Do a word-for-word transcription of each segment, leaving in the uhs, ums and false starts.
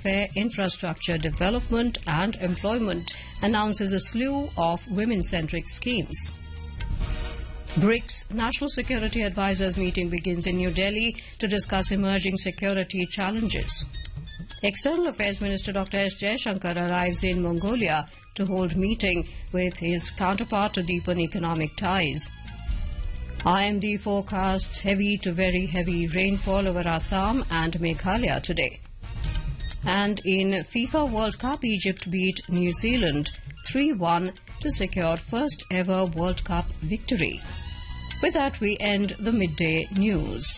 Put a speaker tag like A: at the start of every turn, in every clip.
A: welfare, infrastructure development and employment, announces a slew of women-centric schemes. BRICS National Security Advisors meeting begins in New Delhi to discuss emerging security challenges. External Affairs Minister Doctor S. Jaishankar arrives in Mongolia to hold meeting with his counterpart to deepen economic ties. I M D forecasts heavy to very heavy rainfall over Assam and Meghalaya today. And in FIFA World Cup, Egypt beat New Zealand three one to secure first ever World Cup victory. With that, we end the midday news.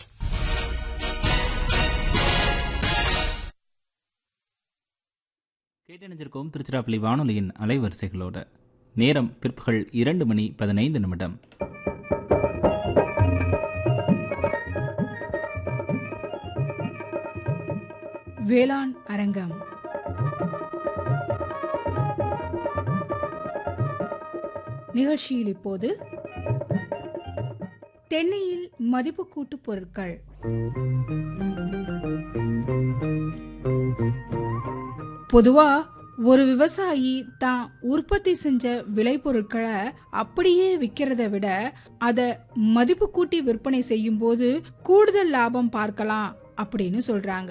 B: கேட்டணிஞ்சிருக்கோம் Tiruchirappalli வானொலியின் அலைவரிசைகளோட நேரம் பிற்பகல் இரண்டு மணி பதினைந்து நிமிடம்.
C: வேளாண் அரங்கம். நிகழ்ச்சியில் இப்போது தென்னையில் மதிப்பு கூட்டு பொருட்கள். பொதுவா ஒரு விவசாயி தான் உற்பத்தி செஞ்ச விளைபொருட்களை அப்படியே விற்கிறத விட அதை மதிப்பு கூட்டி விற்பனை செய்யும் போது கூடுதல் லாபம் பார்க்கலாம் அப்படின்னு சொல்றாங்க.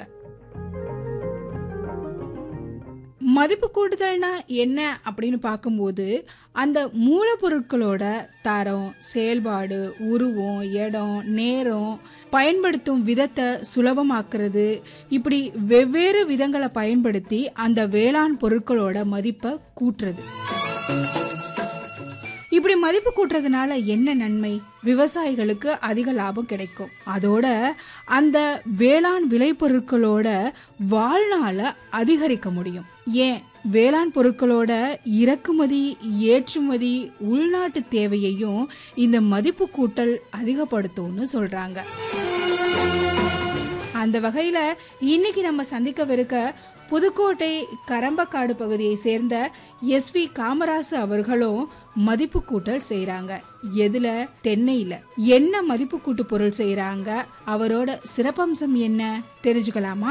C: மதிப்பு கூட்டுதல்னா என்ன அப்படின்னு பார்க்கும்போது அந்த மூலப்பொருட்களோட தரம், செயல்பாடு, உருவம், இடம், நேரம், பயன்படுத்தும் விதத்தை சுலபமாக்குறது, இப்படி வெவ்வேறு விதங்களை பயன்படுத்தி அந்த வேளாண் பொருட்களோட மதிப்பை கூட்டுறது. இப்படி மதிப்பு கூட்டுறதுனால என்ன நன்மை? விவசாயிகளுக்கு அதிக லாபம் கிடைக்கும். அதோட அந்த வேளாண் விளைபொருட்களோட வாழ்நாள அதிகரிக்க முடியும். ஏன், வேளாண் பொருட்களோட இறக்குமதி, ஏற்றுமதி, உள்நாட்டு தேவையையும் இந்த மதிப்பு கூட்டல் அதிகப்படுத்தும்னு சொல்றாங்க. அந்த வகையில இன்னைக்கு நம்ம சந்திக்கவிருக்க புதுக்கோட்டை கரம்பக்காடு பகுதியை சேர்ந்த எஸ் வி காமராசு அவர்களும் மதிப்பு கூட்டல் செய்யறாங்க. எதுல? தென்னையில. என்ன மதிப்பு கூட்டு பொருள் செய்யறாங்க, அவரோட சிறப்பம்சம் என்ன தெரிஞ்சுக்கலாமா?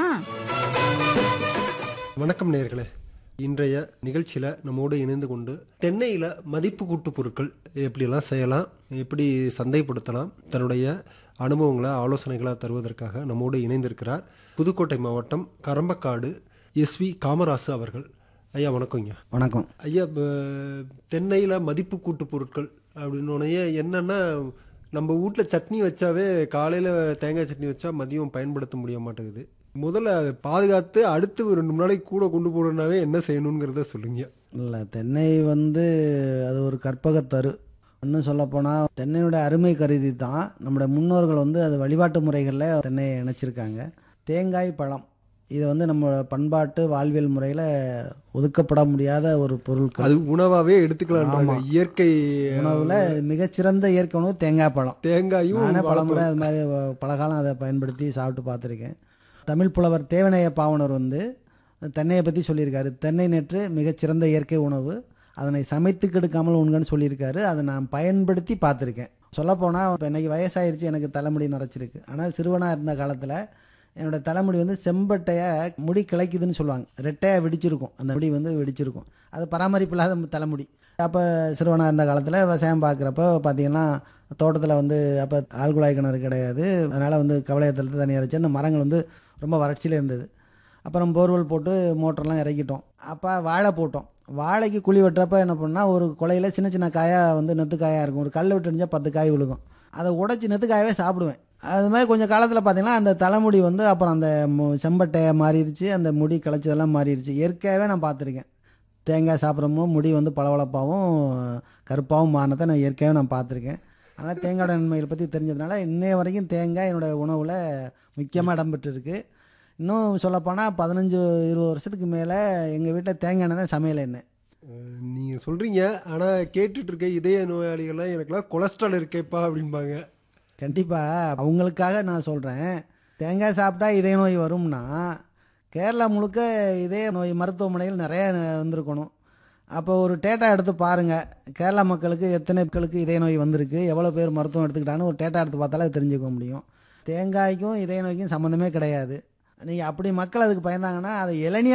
D: வணக்கம் நேயர்களே. இன்றைய நிகழ்ச்சியில் நம்மோடு இணைந்து கொண்டு தென்னையில் மதிப்பு கூட்டு பொருட்கள் எப்படியெல்லாம் செய்யலாம், எப்படி சந்தைப்படுத்தலாம், தன்னுடைய அனுபவங்களை, ஆலோசனைகளை தருவதற்காக நம்மோடு இணைந்திருக்கிறார் புதுக்கோட்டை மாவட்டம் கரம்பக்காடு எஸ் வி காமராசு அவர்கள். ஐயா வணக்கங்க.
E: வணக்கம்
D: ஐயா. தென்னையில் மதிப்பு கூட்டு பொருட்கள் அப்படின்னோடனே என்னென்னா, நம்ம வீட்டில் சட்னி வச்சாவே காலையில் தேங்காய் சட்னி வச்சா மதியம் பயன்படுத்த முடிய மாட்டேங்குது. முதல்ல அதை பாதுகாத்து அடுத்து ஒரு ரெண்டு நாளைக்கு கூட கொண்டு போகணுன்னாவே என்ன செய்யணுங்கிறத சொல்லுங்க.
E: இல்லை, தென்னை வந்து அது ஒரு கற்பகத்தரு. இன்னும் சொல்லப்போனால் தென்னையோட அருமை கருதி தான் நம்முடைய முன்னோர்கள் வந்து அது வழிபாட்டு முறைகளில் தென்னையை இணைச்சிருக்காங்க. தேங்காய் பழம் இது வந்து நம்ம பண்பாட்டு வாழ்வியல் முறையில் ஒதுக்கப்பட முடியாத ஒரு பொருட்கள்.
D: அது உணவாகவே எடுத்துக்கலாம். இயற்கை
E: உணவில் மிகச்சிறந்த இயற்கை உணவு தேங்காய் பழம்.
D: தேங்காயும்
E: நானே பழமுறை அது மாதிரி பலகாலம் அதை பயன்படுத்தி சாப்பிட்டு பார்த்துருக்கேன். தமிழ் புலவர் தேவனைய பாவனர் வந்து தென்னையை பற்றி சொல்லியிருக்காரு. தென்னை நேற்று மிகச்சிறந்த இயற்கை உணவு, அதனை சமைத்து கெடுக்காமல் உண்கன்னு சொல்லியிருக்காரு. அதை நான் பயன்படுத்தி பார்த்துருக்கேன். சொல்லப்போனால் இப்போ இன்றைக்கி வயசாயிருச்சு, எனக்கு தலைமுடி நரைச்சிருக்கு. ஆனால் சிறுவனாக இருந்த காலத்தில் என்னோடய தலைமுடி வந்து செம்பட்டையாக முடி கிளைக்குதுன்னு சொல்லுவாங்க. ரெட்டையாக வெடிச்சிருக்கும், அந்த முடி வந்து வெடிச்சிருக்கும். அது பராமரிப்பு இல்லாத தலைமுடி. அப்போ சிறுவனாக இருந்த காலத்தில் விவசாயம் பார்க்குறப்ப பார்த்திங்கன்னா தோட்டத்தில் வந்து அப்போ ஆழ்குழாய் கிணறு கிடையாது. அதனால் வந்து கவலையத்தில் தண்ணி இறைச்சி அந்த மரங்கள் வந்து ரொம்ப வறட்சியில் இருந்தது. அப்புறம் போர்வெல் போட்டு மோட்டர்லாம் இறக்கிட்டோம். அப்போ வாழை போட்டோம். வாழைக்கு குழி வெட்டுறப்ப என்ன பண்ணால் ஒரு குலையில் சின்ன சின்ன காயாக வந்து நெத்துக்காயாக இருக்கும். ஒரு கல் விட்டு அடிஞ்சால் பத்து காய் விழுகும். அதை உடச்சி நெத்துக்காயவே சாப்பிடுவேன். அது மாதிரி கொஞ்சம் காலத்தில் பார்த்திங்கன்னா அந்த தலைமுடி வந்து அப்புறம் அந்த செம்பட்டையை மாறிடுச்சு, அந்த முடி கிளச்சதெல்லாம் மாறிடுச்சு. இயற்கையாகவே நான் பார்த்துருக்கேன். தேங்காய் சாப்பிட்றப்போ முடி வந்து பளபளப்பாகவும் கருப்பாகவும் மாறினதை நான் இயற்கையாகவே நான் பார்த்துருக்கேன். ஆனால் தேங்காயோட நன்மைகளை பற்றி தெரிஞ்சதுனால இன்னைய வரைக்கும் தேங்காய் என்னோடய உணவில் முக்கியமாக இடம்பெற்றிருக்கு. இன்னும் சொல்லப்போனால் பதினஞ்சு இருபது வருஷத்துக்கு மேலே எங்கள் வீட்டில் தேங்காய் எண்ணெய் தான் சமையல் எண்ணெய்.
D: நீங்கள் சொல்கிறீங்க, ஆனால் கேட்டுட்ருக்க இதய நோயாளிகள்லாம் எனக்குலாம் கொலஸ்ட்ரால் இருக்கேப்பா அப்படின்பாங்க.
E: கண்டிப்பாக அவங்களுக்காக நான் சொல்கிறேன். தேங்காய் சாப்பிட்டா இதய நோய் வரும்னா கேரளா முழுக்க இதய நோய் மருத்துவமனைகள் நிறைய வந்திருக்கணும். அப்போ ஒரு டேட்டா எடுத்து பாருங்கள், கேரளா மக்களுக்கு எத்தனை மக்களுக்கு இதய நோய் வந்திருக்கு, எவ்வளோ பேர் மருத்துவம் எடுத்துக்கிட்டான்னு ஒரு டேட்டா எடுத்து பார்த்தாலே தெரிஞ்சுக்க முடியும். தேங்காய்க்கும் இதய நோய்க்கும் சம்மந்தமே கிடையாது. நீங்கள் அப்படி மக்கள் அதுக்கு பயந்தாங்கன்னா அதை இளநீ